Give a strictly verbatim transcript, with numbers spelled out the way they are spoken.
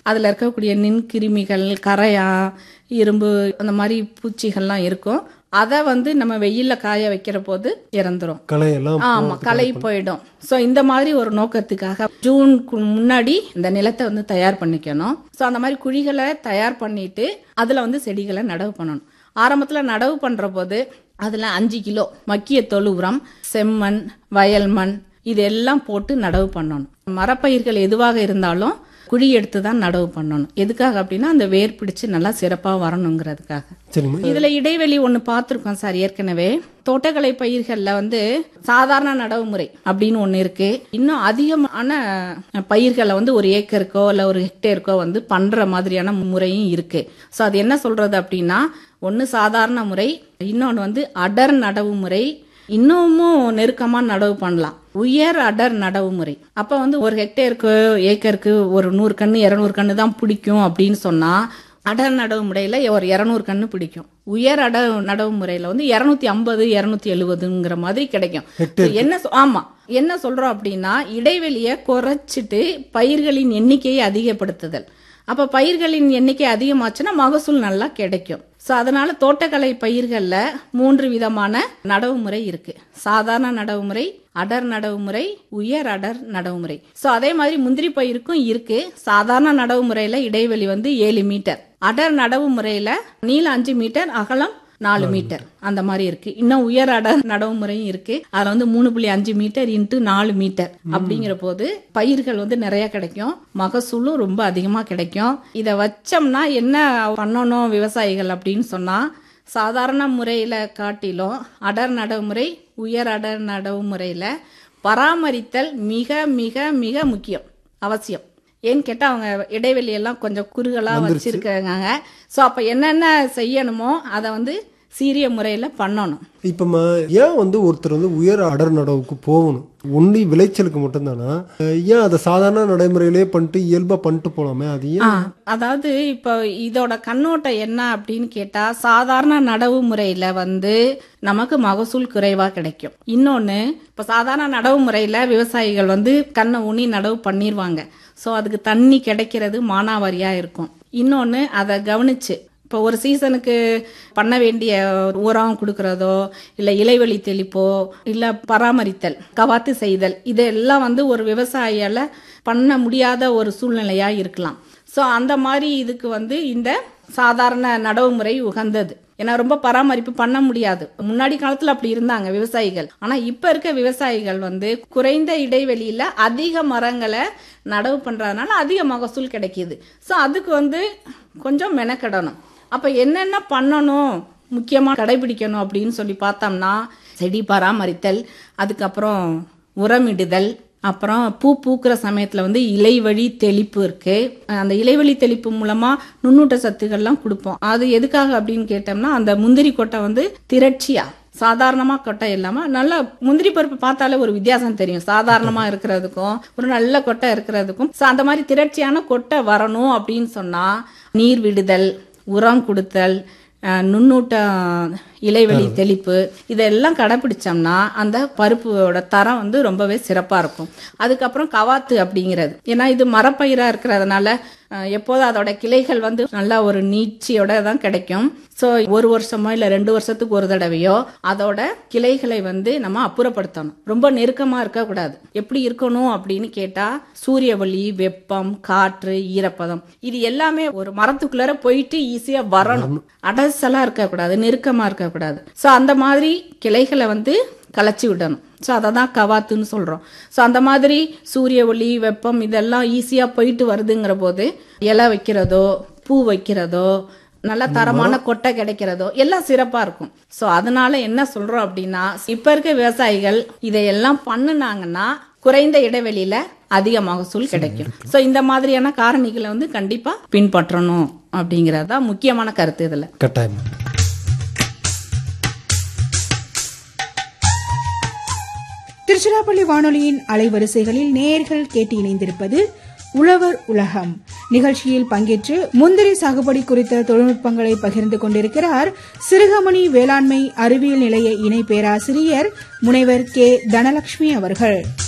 அதுல இருக்கக்கூடிய நின்கிருமிகள், கரையா, இரும்பு அந்த மாதிரி பூச்சிகள்லாம் இருக்கும். அதை வந்து நம்ம வெயில்ல காய வைக்கிற போது இறந்துரும். களையெல்லாம் ஆமா, களை போயிடும். சோ இந்த மாதிரி ஒரு நோக்கத்துக்காக ஜூனுக்கு முன்னாடி இந்த நிலத்தை வந்து தயார் பண்ணிக்கணும். சோ அந்த மாதிரி குழிகளை தயார் பண்ணிட்டு அதுல வந்து செடிகளை நடவு பண்ணணும். ஆரம்பத்துல நடவு பண்ற போது அதுல அஞ்சு கிலோ மக்கிய தொழு உரம், செம்மண், வயல் மண் இதெல்லாம் போட்டு நடவு பண்ணணும். மரப்பயிர்கள் எதுவாக இருந்தாலும் குழி எடுத்து தான் நடவு பண்ணணும். எதுக்காக அப்படின்னா அந்த வேர் பிடிச்சு நல்லா சிறப்பா வரணுங்கிறதுக்காக. இதுல இடைவெளி ஒண்ணு பார்த்திருக்கோம் சார் ஏற்கனவே. தோட்டக்கலை பயிர்கள்ல வந்து சாதாரண நடவு முறை அப்படின்னு ஒண்ணு இருக்கு. இன்னும் அதிகமான பயிர்களை வந்து ஒரு ஏக்கருக்கோ இல்ல ஒரு ஹெக்டேருக்கோ வந்து பண்ற மாதிரியான முறையும் இருக்கு. சோ அது என்ன சொல்றது அப்படின்னா, ஒன்னு சாதாரண முறை, இன்னொன்னு வந்து அடர் நடவு முறை, இன்னமும் நெருக்கமா நடவு பண்ணலாம் உயர் அடர் நடவு முறை. அப்ப வந்து ஒரு ஹெக்டேருக்கு ஏக்கருக்கு ஒரு நூறு கண்ணு இருநூறு கண்ணு தான் பிடிக்கும் அப்படின்னு சொன்னா, அடர் நடவு முறையில ஒரு இருநூறு கண்ணு பிடிக்கும். உயர் அடர் நடவு முறையில வந்து இருநூத்தி ஐம்பது இருநூத்தி எழுபதுங்கிற மாதிரி கிடைக்கும். என்ன ஆமா என்ன சொல்றோம் அப்படின்னா, இடைவெளியை குறைச்சிட்டு பயிர்களின் எண்ணிக்கையை அதிகப்படுத்துதல். அப்ப பயிர்களின் எண்ணிக்கை அதிகமாச்சுன்னா மகசூல் நல்லா கிடைக்கும். சோ அதனால தோட்டக்கலை பயிர்கள்ல மூன்று விதமான நடவு முறை இருக்கு. சாதாரண நடவு முறை, அடர் நடவு முறை, உயர் அடர் நடவு முறை. சோ அதே மாதிரி முந்திரி பயிருக்கும் இருக்கு. சாதாரண நடவு முறையில இடைவெளி வந்து ஏழு மீட்டர், அடர் நடவு முறையில நீளம் அஞ்சு மீட்டர், அகலம் நாலு மீட்டர் அந்த மாதிரி இருக்கு. இன்னும் உயர் அடர் நடவு முறையும் இருக்கு. அதுல வந்து மூணு புள்ளி அஞ்சு மீட்டர் இன்ட்டு நாலு மீட்டர் அப்படிங்கிற போது பயிர்கள் வந்து நிறைய கிடைக்கும், மகசூலும் ரொம்ப அதிகமா கிடைக்கும். இத வச்சோம்னா என்ன பண்ணணும் விவசாயிகள் அப்படின்னு சொன்னா, சாதாரண முறையில காட்டிலும் அடர் நடவு முறை, உயர் அடர் நடவு முறையில பராமரித்தல் மிக மிக மிக முக்கியம், அவசியம். ஏன்னு கேட்டா அவங்க இடைவெளி எல்லாம் கொஞ்சம் குறுகலா வச்சிருக்காங்க. சோ அப்ப என்னென்ன செய்யணுமோ அதை வந்து சீரிய முறையில பண்ணணும். இப்ப ஏன் வந்து ஒருத்தர் வந்து உயர் அடர் நடவுக்கு போகணும்? ஒன்லி விளைச்சலுக்கு மட்டும்தானா? ஏன் அதை சாதாரண நடைமுறையிலே பண்ணிட்டு இயல்பா பண்ணிட்டு போலாமே? அது ஏன்? அதாவது இப்ப இதோட கண்ணோட்டம் என்ன அப்படின்னு கேட்டா, சாதாரண நடவு முறையில வந்து நமக்கு மகசூல் குறைவா கிடைக்கும். இன்னொன்னு, இப்ப சாதாரண நடவு முறையில விவசாயிகள் வந்து கண்ணை ஊனி நடவு பண்ணிருவாங்க. சோ அதுக்கு தண்ணி கிடைக்கிறது மானாவாரியா இருக்கும். இன்னொன்னு, அதை கவனிச்சு இப்போ ஒரு சீசனுக்கு பண்ண வேண்டிய உரம் கொடுக்கறதோ இல்ல இலைவெளி தெளிப்போ இல்ல பராமரித்தல், கவாத்து செய்தல், இதெல்லாம் வந்து ஒரு விவசாயியால பண்ண முடியாத ஒரு சூழ்நிலையா இருக்கலாம். சோ அந்த மாதிரி இதுக்கு வந்து இந்த சாதாரண நடவு முறை உகந்தது. ஏன்னா ரொம்ப பராமரிப்பு பண்ண முடியாது. முன்னாடி காலத்துல அப்படி இருந்தாங்க விவசாயிகள். ஆனா இப்ப இருக்க விவசாயிகள் வந்து குறைந்த இடைவெளியில அதிக மரங்களை நடவு பண்றதுனால அதிக மகசூல் கிடைக்குது. சோ அதுக்கு வந்து கொஞ்சம் மெனக்கெடணும். அப்ப என்னென்ன பண்ணணும், முக்கியமா கடைபிடிக்கணும் அப்படின்னு சொல்லி பார்த்தோம்னா, செடி பராமரித்தல், அதுக்கப்புறம் உரமிடுதல், அப்புறம் பூ பூக்கிற சமயத்துல வந்து இலைவழி தெளிப்பு இருக்கு. அந்த இலைவழி தெளிப்பு மூலமா நுண்ணூட்ட சத்துக்கள்லாம் கொடுப்போம். அது எதுக்காக அப்படின்னு கேட்டோம்னா, அந்த முந்திரி கொட்டை வந்து திரட்சியா, சாதாரணமா கொட்டை இல்லாம நல்ல முந்திரி பருப்பு பார்த்தாலே ஒரு வித்தியாசம் தெரியும், சாதாரணமா இருக்கிறதுக்கும் ஒரு நல்ல கொட்டை இருக்கிறதுக்கும். அந்த மாதிரி திரட்சியான கொட்டை வரணும் அப்படின்னு சொன்னா நீர் விடுதல், உரம் கொடுத்தல், நுண்ணூட்ட இலைவெளி தெளிப்பு, இதெல்லாம் கடைபிடிச்சோம்னா அந்த பருப்போட தரம் வந்து ரொம்பவே சிறப்பா இருக்கும். அதுக்கப்புறம் கவாத்து அப்படிங்கிறது, ஏன்னா இது மரப்பயிரா இருக்கிறதுனால எப்போதும் அதோட கிளைகள் வந்து நல்லா ஒரு நீட்சியோட தான் கிடைக்கும். ஸோ ஒரு வருஷமோ இல்லை ரெண்டு வருஷத்துக்கு ஒரு தடவையோ அதோட கிளைகளை வந்து நம்ம அப்புறப்படுத்தணும். ரொம்ப நெருக்கமா இருக்கக்கூடாது. எப்படி இருக்கணும் அப்படின்னு கேட்டா, சூரிய ஒளி, வெப்பம், காற்று, ஈரப்பதம், இது எல்லாமே ஒரு மரத்துக்குள்ளார போயிட்டு ஈஸியா வரணும். அடசலா இருக்கக்கூடாது, நெருக்கமா இருக்கக்கூடாது. ஸோ அந்த மாதிரி கிளைகளை வந்து களைச்சி விடணும். ஸோ அதை தான் கவாத்துன்னு சொல்றோம். ஸோ அந்த மாதிரி சூரிய ஒளி, வெப்பம் இதெல்லாம் ஈஸியா போயிட்டு வருதுங்கிற போது இலை வைக்கிறதோ பூ வைக்கிறதோ நல்ல தரமான கொட்டை கிடைக்கிறதோ எல்லாம் சிறப்பா இருக்கும். ஸோ அதனால என்ன சொல்றோம் அப்படின்னா, இப்ப இருக்க விவசாயிகள் இதையெல்லாம் பண்ணுனாங்கன்னா குறைந்த இடைவெளியில அதிக மகசூல் கிடைக்கும். ஸோ இந்த மாதிரியான காரணிகளை வந்து கண்டிப்பா பின்பற்றணும் அப்படிங்கறதா முக்கியமான கருத்து இதுல. கட்டாயம். திருச்சிராப்பள்ளி வானொலியின் அலைவரிசைகளில் நேயர்கள் கேட்டு இணைந்திருப்பது உழவர் உலகம். நிகழ்ச்சியில் பங்கேற்று முந்திரி சாகுபடி குறித்த தொழில்நுட்பங்களை பகிர்ந்து கொண்டிருக்கிறார் சிறுகமணி வேளாண்மை அறிவியல் நிலைய இணை பேராசிரியர் முனைவர் கே தனலட்சுமி அவர்கள்.